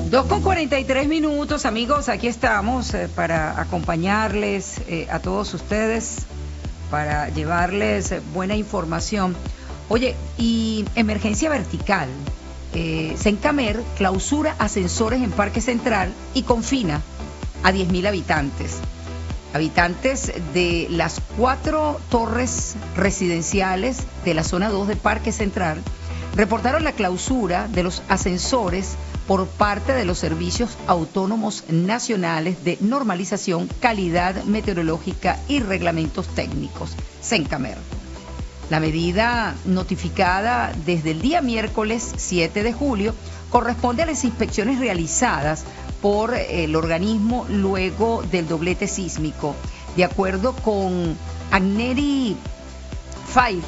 2:43, amigos, aquí estamos para acompañarles a todos ustedes, para llevarles buena información. Oye, y emergencia vertical, Sencamer clausura ascensores en Parque Central y confina a 10.000 habitantes. Habitantes de las 4 torres residenciales de la zona 2 de Parque Central reportaron la clausura de los ascensores por parte de los Servicios Autónomos Nacionales de Normalización, Calidad Meteorológica y Reglamentos Técnicos, Sencamer. La medida, notificada desde el día miércoles 7 de julio, corresponde a las inspecciones realizadas por el organismo luego del doblete sísmico. De acuerdo con Agneri Fay,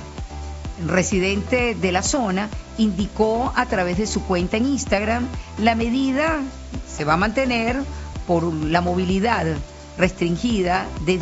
residente de la zona, indicó a través de su cuenta en Instagram, la medida se va a mantener por la movilidad restringida de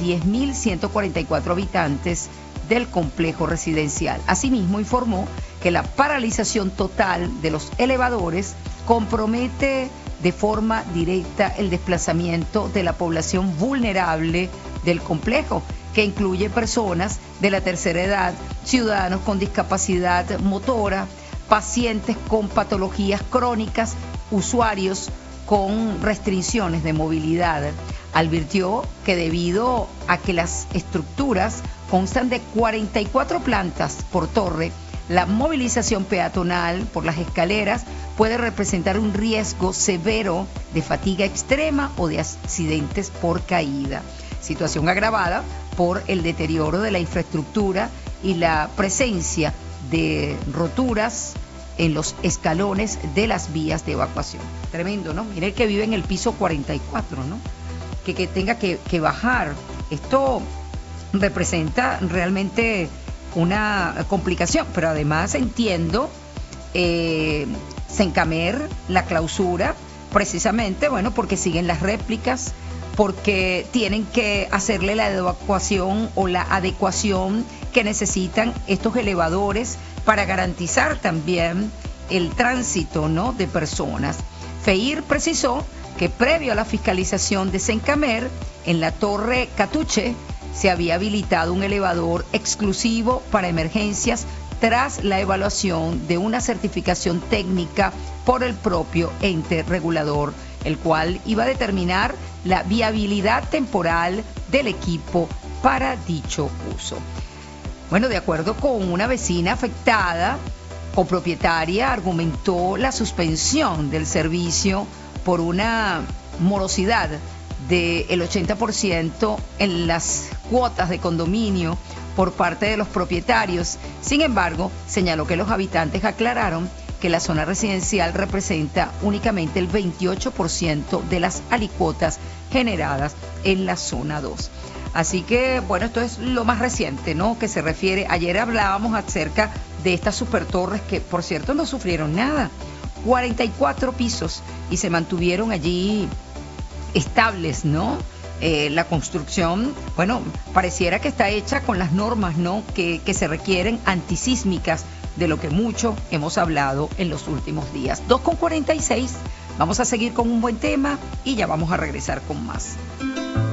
10.144 habitantes del complejo residencial. Asimismo, informó que la paralización total de los elevadores compromete de forma directa el desplazamiento de la población vulnerable del complejo, que incluye personas de la tercera edad, ciudadanos con discapacidad motora, pacientes con patologías crónicas, usuarios con restricciones de movilidad. Advirtió que debido a que las estructuras constan de 44 plantas por torre, la movilización peatonal por las escaleras puede representar un riesgo severo de fatiga extrema o de accidentes por caída. Situación agravada por el deterioro de la infraestructura y la presencia de roturas en los escalones de las vías de evacuación. Tremendo, ¿no? Mire que vive en el piso 44, ¿no? Que tenga que bajar. Esto representa realmente una complicación, pero además entiendo Sencamer, la clausura, precisamente, bueno, porque siguen las réplicas, porque tienen que hacerle la evacuación o la adecuación que necesitan estos elevadores para garantizar también el tránsito, ¿no?, de personas. FEIR precisó que previo a la fiscalización de Sencamer, en la Torre Catuche se había habilitado un elevador exclusivo para emergencias tras la evaluación de una certificación técnica por el propio ente regulador, el cual iba a determinar la viabilidad temporal del equipo para dicho uso. Bueno, de acuerdo con una vecina afectada, copropietaria argumentó la suspensión del servicio por una morosidad del 80% en las cuotas de condominio por parte de los propietarios. Sin embargo, señaló que los habitantes aclararon que la zona residencial representa únicamente el 28% de las alicuotas generadas en la zona 2. Así que, bueno, esto es lo más reciente, ¿no?, que se refiere. Ayer hablábamos acerca de estas supertorres que, por cierto, no sufrieron nada. 44 pisos y se mantuvieron allí estables, ¿no? La construcción, bueno, pareciera que está hecha con las normas, ¿no?, que se requieren antisísmicas, de lo que mucho hemos hablado en los últimos días. 2:46, vamos a seguir con un buen tema y ya vamos a regresar con más.